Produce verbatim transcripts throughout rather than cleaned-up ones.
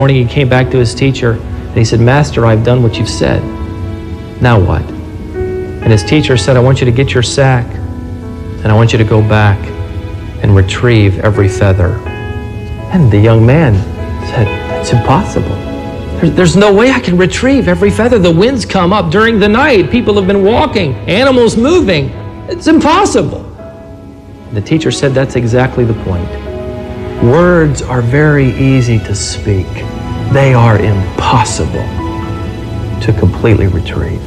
morning he came back to his teacher and he said, "Master, I've done what you've said. Now what?" And his teacher said, "I want you to get your sack and I want you to go back and retrieve every feather." And the young man said, "That's impossible. There's, there's no way I can retrieve every feather. The winds come up during the night. People have been walking, animals moving. It's impossible." The teacher said, "That's exactly the point. Words are very easy to speak. They are impossible to completely retrieve."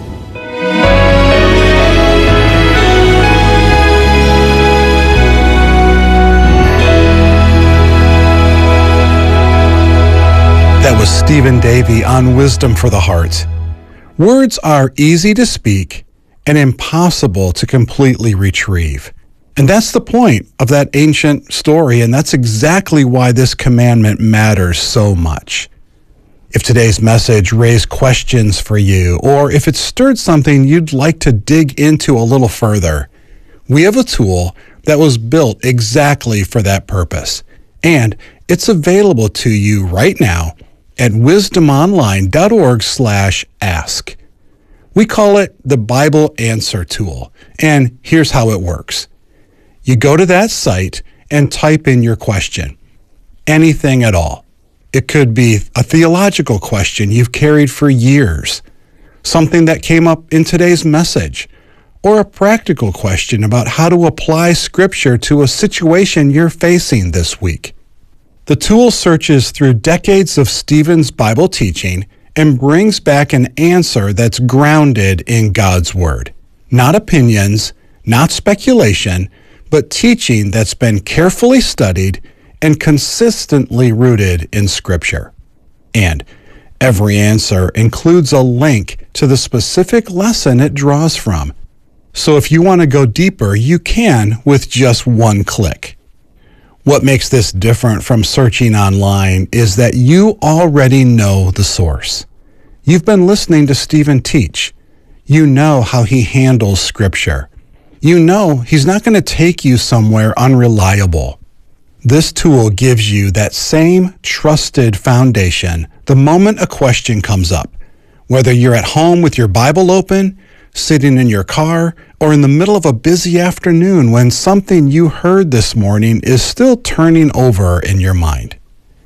That was Stephen Davey on Wisdom for the Heart. Words are easy to speak and impossible to completely retrieve. And that's the point of that ancient story, and that's exactly why this commandment matters so much. If today's message raised questions for you, or if it stirred something you'd like to dig into a little further, we have a tool that was built exactly for that purpose. And it's available to you right now at wisdomonline.org slash ask. We call it the Bible Answer Tool, and here's how it works. You go to that site and type in your question, anything at all. It could be a theological question you've carried for years, something that came up in today's message, or a practical question about how to apply Scripture to a situation you're facing this week. The tool searches through decades of Stephen's Bible teaching and brings back an answer that's grounded in God's Word. Not opinions, not speculation, but teaching that's been carefully studied and consistently rooted in Scripture. And every answer includes a link to the specific lesson it draws from. So if you want to go deeper, you can with just one click. What makes this different from searching online is that you already know the source. You've been listening to Stephen teach. You know how he handles Scripture. You know he's not going to take you somewhere unreliable. This tool gives you that same trusted foundation the moment a question comes up, whether you're at home with your Bible open, sitting in your car, or in the middle of a busy afternoon when something you heard this morning is still turning over in your mind.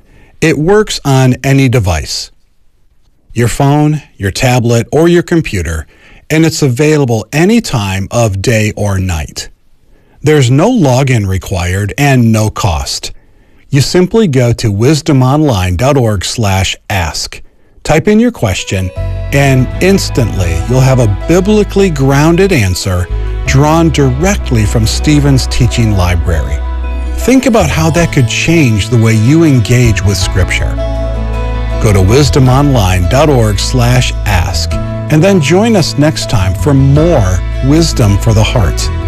It works on any device, your phone, your tablet, or your computer, and it's available any time of day or night. There's no login required and no cost. You simply go to wisdomonline.org slash ask. Type in your question, and instantly you'll have a biblically grounded answer drawn directly from Stephen's teaching library. Think about how that could change the way you engage with Scripture. Go to wisdomonline.org slash ask. And then join us next time for more Wisdom for the Heart.